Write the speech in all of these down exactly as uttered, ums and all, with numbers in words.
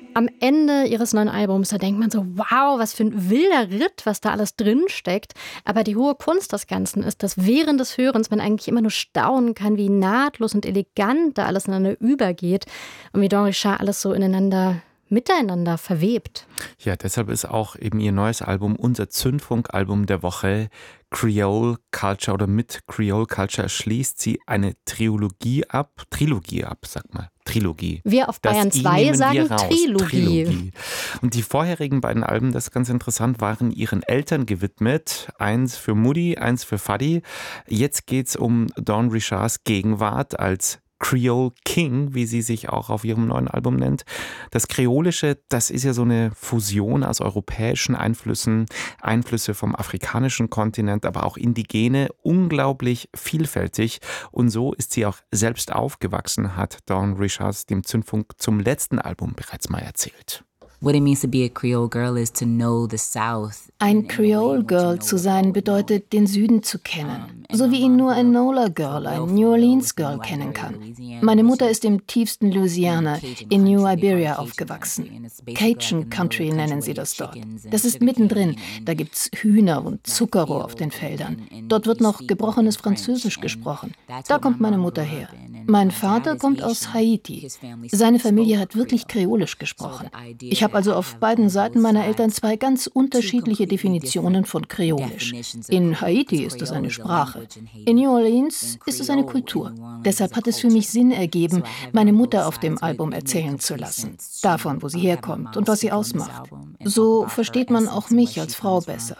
Am Ende ihres neuen Albums, da denkt man so, wow, was für ein wilder Ritt, was da alles drinsteckt. Aber die hohe Kunst des Ganzen ist, dass während des Hörens man eigentlich immer nur staunen kann, wie nahtlos und elegant da alles ineinander übergeht und wie Dawn Richard alles so ineinander miteinander verwebt. Ja, deshalb ist auch eben ihr neues Album unser Zündfunkalbum der Woche. Creole Culture oder mit Creole Culture schließt sie eine Trilogie ab. Trilogie ab, sag mal. Trilogie. Wir auf Bayern zwei sagen Trilogie. Trilogie. Und die vorherigen beiden Alben, das ist ganz interessant, waren ihren Eltern gewidmet. Eins für Mutti, eins für Fadi. Jetzt geht's um Dawn Richards Gegenwart als Creole King, wie sie sich auch auf ihrem neuen Album nennt. Das Kreolische, das ist ja so eine Fusion aus europäischen Einflüssen, Einflüsse vom afrikanischen Kontinent, aber auch indigene, unglaublich vielfältig. Und so ist sie auch selbst aufgewachsen, hat Dawn Richards dem Zündfunk zum letzten Album bereits mal erzählt. Ein Creole Girl zu sein bedeutet, den Süden zu kennen, so wie ihn nur ein Nola Girl, ein New Orleans Girl kennen kann. Meine Mutter ist im tiefsten Louisiana, in New Iberia aufgewachsen. Cajun Country nennen sie das dort. Das ist mittendrin, da gibt's Hühner und Zuckerrohr auf den Feldern. Dort wird noch gebrochenes Französisch gesprochen. Da kommt meine Mutter her. Mein Vater kommt aus Haiti. Seine Familie hat wirklich Kreolisch gesprochen. Ich habe also auf beiden Seiten meiner Eltern zwei ganz unterschiedliche Definitionen von Kreolisch. In Haiti ist es eine Sprache. In New Orleans ist es eine Kultur. Deshalb hat es für mich Sinn ergeben, meine Mutter auf dem Album erzählen zu lassen. Davon, wo sie herkommt und was sie ausmacht. So versteht man auch mich als Frau besser.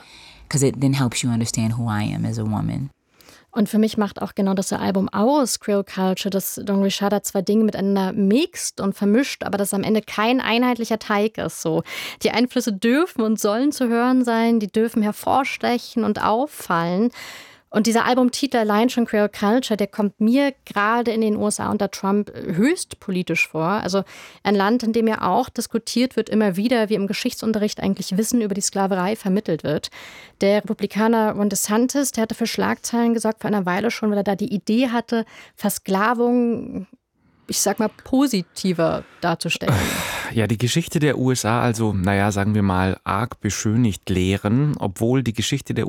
Und für mich macht auch genau das Album aus, Creole Culture, dass Dawn Richard da zwei Dinge miteinander mixt und vermischt, aber dass am Ende kein einheitlicher Teig ist. So. Die Einflüsse dürfen und sollen zu hören sein, die dürfen hervorstechen und auffallen. Und dieser Albumtitel allein schon, Creole Culture, der kommt mir gerade in den U S A unter Trump höchst politisch vor. Also ein Land, in dem ja auch diskutiert wird immer wieder, wie im Geschichtsunterricht eigentlich Wissen über die Sklaverei vermittelt wird. Der Republikaner Ron DeSantis, der hatte für Schlagzeilen gesorgt vor einer Weile schon, weil er da die Idee hatte, Versklavung, ich sag mal, positiver darzustellen. Ja, die Geschichte der U S A, also, naja, sagen wir mal, arg beschönigt lehren, obwohl die Geschichte der